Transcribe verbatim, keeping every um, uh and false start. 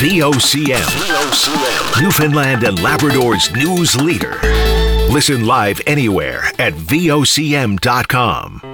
V O C M. V O C M. Newfoundland and Labrador's news leader. Listen live anywhere at V O C M dot com.